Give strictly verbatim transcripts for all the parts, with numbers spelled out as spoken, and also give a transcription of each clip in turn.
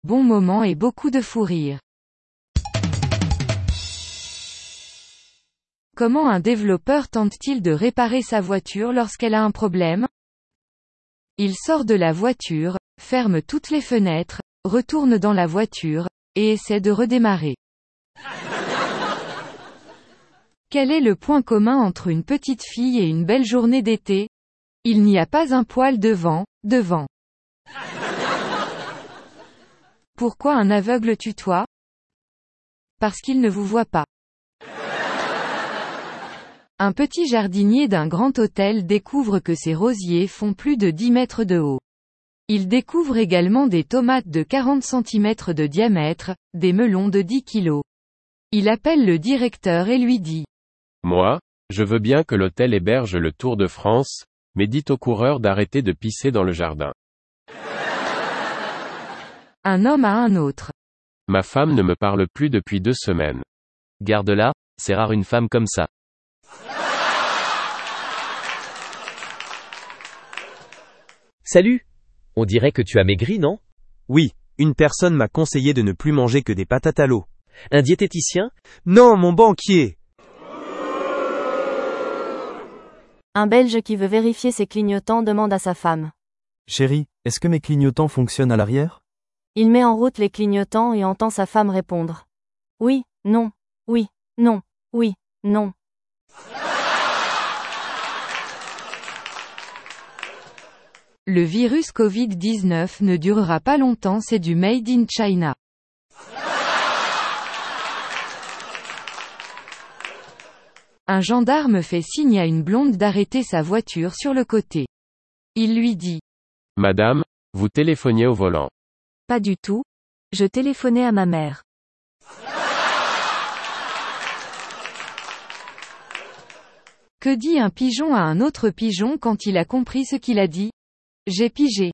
Bon moment et beaucoup de fou rire. Comment un développeur tente-t-il de réparer sa voiture lorsqu'elle a un problème? Il sort de la voiture, ferme toutes les fenêtres, retourne dans la voiture, et essaie de redémarrer. Quel est le point commun entre une petite fille et une belle journée d'été? Il n'y a pas un poil de vent, devant. Pourquoi un aveugle tutoie? Parce qu'il ne vous voit pas. Un petit jardinier d'un grand hôtel découvre que ses rosiers font plus de dix mètres de haut. Il découvre également des tomates de quarante centimètres de diamètre, des melons de dix kilos. Il appelle le directeur et lui dit: Moi, je veux bien que l'hôtel héberge le Tour de France, mais dites aux coureurs d'arrêter de pisser dans le jardin. Un homme à un autre. Ma femme ne me parle plus depuis deux semaines. Garde-la, c'est rare une femme comme ça. Salut! On dirait que tu as maigri, non? Oui, une personne m'a conseillé de ne plus manger que des patates à l'eau. Un diététicien? Non, mon banquier! Un Belge qui veut vérifier ses clignotants demande à sa femme: Chérie, est-ce que mes clignotants fonctionnent à l'arrière? Il met en route les clignotants et entend sa femme répondre: Oui, non, oui, non, oui, non. Le virus covid dix-neuf ne durera pas longtemps, c'est du Made in China. Un gendarme fait signe à une blonde d'arrêter sa voiture sur le côté. Il lui dit: Madame, vous téléphoniez au volant. Pas du tout. Je téléphonais à ma mère. Que dit un pigeon à un autre pigeon quand il a compris ce qu'il a dit? J'ai pigé.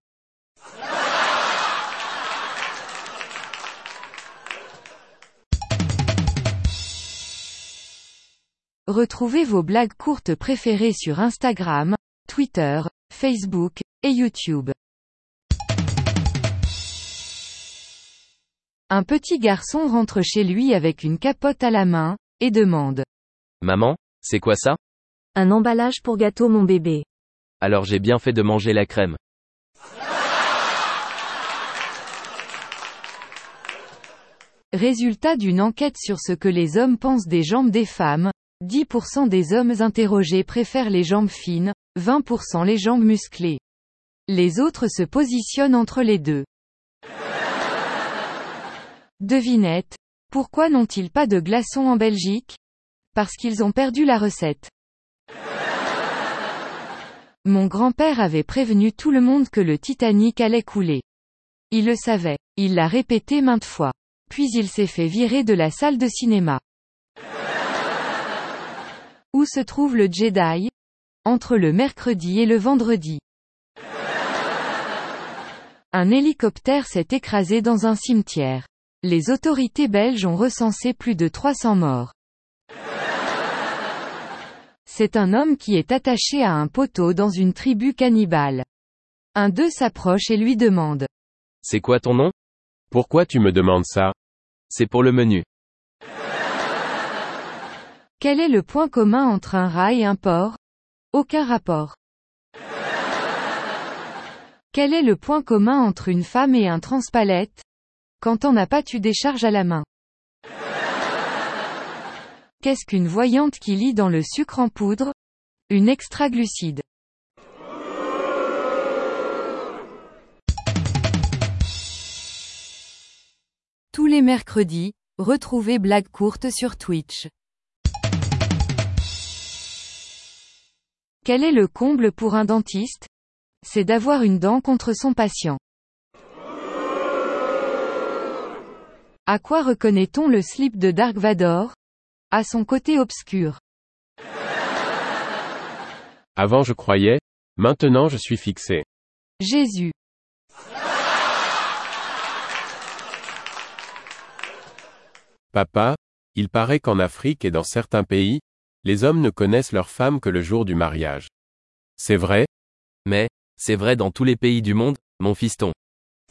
Retrouvez vos blagues courtes préférées sur Instagram, Twitter, Facebook, et YouTube. Un petit garçon rentre chez lui avec une capote à la main, et demande: Maman, c'est quoi ça? Un emballage pour gâteau mon bébé. Alors j'ai bien fait de manger la crème. Résultat d'une enquête sur ce que les hommes pensent des jambes des femmes, dix pour cent des hommes interrogés préfèrent les jambes fines, vingt pour cent les jambes musclées. Les autres se positionnent entre les deux. Devinette. Pourquoi n'ont-ils pas de glaçons en Belgique? Parce qu'ils ont perdu la recette. Mon grand-père avait prévenu tout le monde que le Titanic allait couler. Il le savait. Il l'a répété maintes fois. Puis il s'est fait virer de la salle de cinéma. Où se trouve le Jedi? Entre le mercredi et le vendredi. Un hélicoptère s'est écrasé dans un cimetière. Les autorités belges ont recensé plus de trois cents morts. C'est un homme qui est attaché à un poteau dans une tribu cannibale. Un d'eux s'approche et lui demande: C'est quoi ton nom? Pourquoi tu me demandes ça? C'est pour le menu. Quel est le point commun entre un rat et un porc? Aucun rapport. Quel est le point commun entre une femme et un transpalette? Quand on n'a pas tu décharges à la main. Qu'est-ce qu'une voyante qui lit dans le sucre en poudre? Une extraglucide. Tous les mercredis, retrouvez Blagues courtes sur Twitch. Quel est le comble pour un dentiste? C'est d'avoir une dent contre son patient. À quoi reconnaît-on le slip de Dark Vador? À son côté obscur. Avant je croyais, maintenant je suis fixé. Jésus. Papa, il paraît qu'en Afrique et dans certains pays, les hommes ne connaissent leurs femmes que le jour du mariage. C'est vrai? Mais, c'est vrai dans tous les pays du monde, mon fiston.